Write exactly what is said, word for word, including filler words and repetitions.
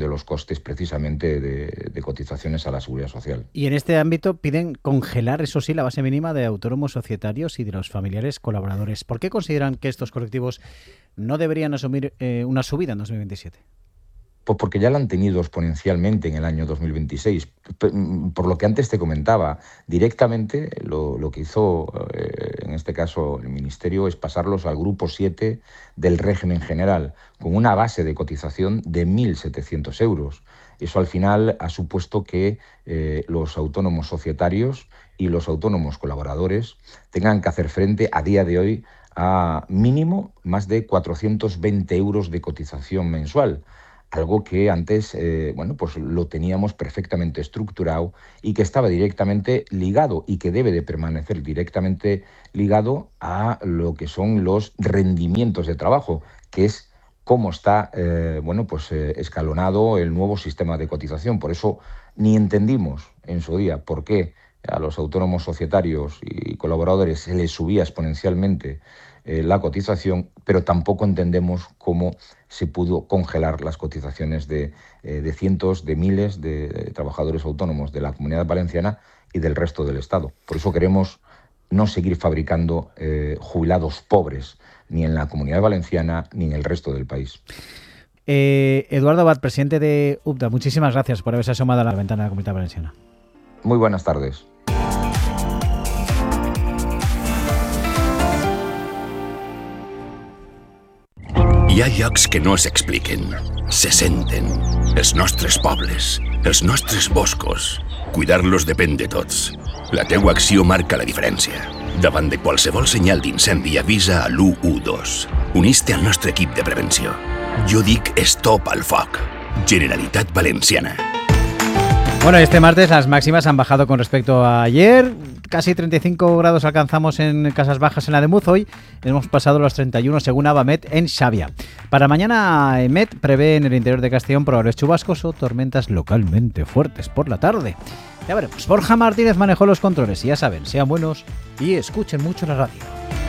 de los costes precisamente de, de cotizaciones a la Seguridad Social. Y en este ámbito piden congelar, eso sí, la base mínima de autónomos societarios y de los familiares colaboradores. ¿Por qué consideran que estos colectivos no deberían asumir eh, una subida en dos mil veintisiete? Pues porque ya la han tenido exponencialmente en el año dos mil veintiséis. Por lo que antes te comentaba, directamente lo, lo que hizo, eh, en este caso, el Ministerio es pasarlos al grupo siete del régimen general, con una base de cotización de mil setecientos euros. Eso al final ha supuesto que eh, los autónomos societarios y los autónomos colaboradores tengan que hacer frente a día de hoy a mínimo más de cuatrocientos veinte euros de cotización mensual. Algo que antes eh, bueno, pues lo teníamos perfectamente estructurado y que estaba directamente ligado y que debe de permanecer directamente ligado a lo que son los rendimientos de trabajo, que es cómo está eh, bueno, pues, eh, escalonado el nuevo sistema de cotización. Por eso ni entendimos en su día por qué a los autónomos societarios y colaboradores se les subía exponencialmente eh, la cotización, pero tampoco entendemos cómo se pudo congelar las cotizaciones de, eh, de cientos, de miles de, de trabajadores autónomos de la Comunidad Valenciana y del resto del Estado. Por eso queremos no seguir fabricando eh, jubilados pobres, ni en la Comunidad Valenciana ni en el resto del país. Eh, Eduardo Abad, presidente de U P D A, muchísimas gracias por haberse asomado a la ventana de la Comunidad Valenciana. Muy buenas tardes. Hi ha llocs que no s'expliquen, se senten. Els nostres pobles, els nostres boscos. Cuidar-los depèn de tots. La teua acció marca la diferència. Davant de qualsevol senyal d'incendi avisa a l'u u dos. Unís-te al nostre equip de prevenció. Jo dic stop al foc. Generalitat Valenciana. Bueno, este martes las máximas han bajado con respecto a ayer. Casi treinta y cinco grados alcanzamos en Casas Bajas en la de Muz. Hoy hemos pasado los treinta y uno según Avamet en Xavia. Para mañana, Emet prevé en el interior de Castellón probables chubascos o tormentas localmente fuertes por la tarde. Ya veremos. Borja Martínez manejó los controles y ya saben, sean buenos y escuchen mucho la radio.